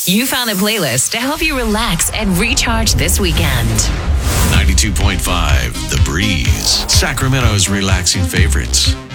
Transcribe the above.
You found a playlist to help you relax and recharge this weekend. 92.5 The Breeze, Sacramento's relaxing favorites.